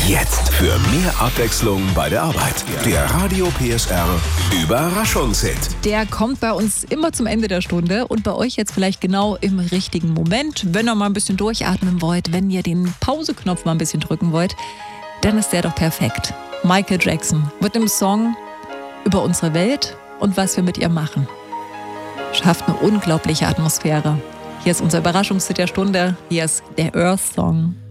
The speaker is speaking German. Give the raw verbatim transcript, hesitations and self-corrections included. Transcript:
Jetzt für mehr Abwechslung bei der Arbeit. Der Radio P S R Überraschungshit. Der kommt bei uns immer zum Ende der Stunde und bei euch jetzt vielleicht genau im richtigen Moment. Wenn ihr mal ein bisschen durchatmen wollt, wenn ihr den Pauseknopf mal ein bisschen drücken wollt, dann ist der doch perfekt. Michael Jackson mit einem Song über unsere Welt und was wir mit ihr machen. Schafft eine unglaubliche Atmosphäre. Hier ist unser Überraschungshit der Stunde. Hier ist der Earth Song.